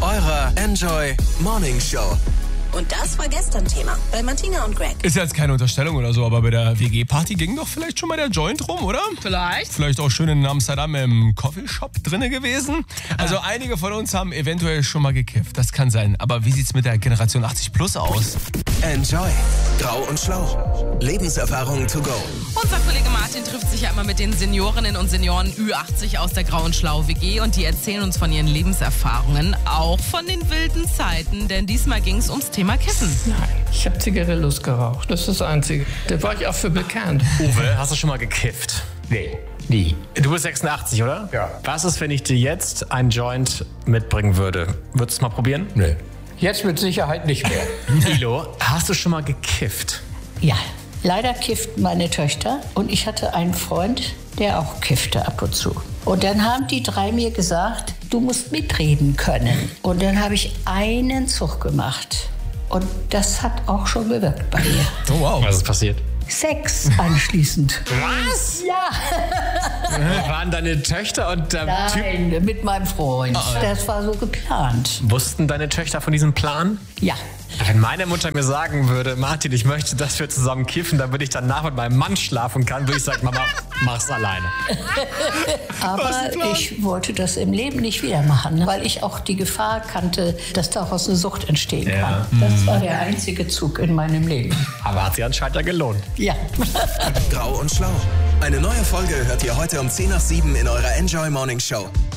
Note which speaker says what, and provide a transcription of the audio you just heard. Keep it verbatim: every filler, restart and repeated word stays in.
Speaker 1: eurer Enjoy Morning Show.
Speaker 2: Und das war gestern Thema bei Martina und Greg.
Speaker 3: Ist jetzt keine Unterstellung oder so, aber bei der W G-Party ging doch vielleicht schon mal der Joint rum, oder?
Speaker 4: Vielleicht.
Speaker 3: Vielleicht auch schön in Amsterdam im Coffeeshop drinne gewesen. Also einige von uns haben eventuell schon mal gekifft, das kann sein. Aber wie sieht's mit der Generation achtzig plus aus?
Speaker 1: Enjoy. Grau und Schlau. Lebenserfahrung to go.
Speaker 4: Unser Kollege Martin trifft sich ja immer mit den Seniorinnen und Senioren Ü achtzig aus der Grau und Schlau W G und die erzählen uns von ihren Lebenserfahrungen, auch von den wilden Zeiten, denn diesmal ging es ums Thema Kiffen.
Speaker 5: Nein, ich habe Zigarillos geraucht, das ist das Einzige. Da war ich auch für bekannt.
Speaker 6: Uwe, hast du schon mal gekifft?
Speaker 5: Nee, nie.
Speaker 6: Du bist sechsundachtzig, oder?
Speaker 5: Ja.
Speaker 6: Was ist, wenn ich dir jetzt einen Joint mitbringen würde? Würdest du es mal probieren?
Speaker 5: Nee. Jetzt mit Sicherheit nicht mehr.
Speaker 6: Ilo, hast du schon mal gekifft?
Speaker 7: Ja, leider kifft meine Töchter und ich hatte einen Freund, der auch kiffte ab und zu. Und dann haben die drei mir gesagt, du musst mitreden können. Und dann habe ich einen Zug gemacht. Und das hat auch schon gewirkt bei mir.
Speaker 6: Oh wow. Was ist passiert?
Speaker 7: Sex anschließend.
Speaker 6: Was?
Speaker 7: Ja.
Speaker 6: Waren deine Töchter und der Typ...
Speaker 7: Nein, mit meinem Freund. Das war so geplant.
Speaker 6: Wussten deine Töchter von diesem Plan?
Speaker 7: Ja.
Speaker 6: Wenn meine Mutter mir sagen würde, Martin, ich möchte, dass wir zusammen kiffen, damit ich danach mit meinem Mann schlafen kann, würde ich sagen, Mama, mach's alleine.
Speaker 7: Aber ich wollte das im Leben nicht wieder machen, weil ich auch die Gefahr kannte, dass daraus eine Sucht entstehen kann.
Speaker 6: Ja.
Speaker 7: Das war der einzige Zug in meinem Leben.
Speaker 6: Aber hat sich anscheinend ja gelohnt.
Speaker 7: Ja.
Speaker 1: Grau und Schlau. Eine neue Folge hört ihr heute um zehn nach sieben in eurer Enjoy Morning Show.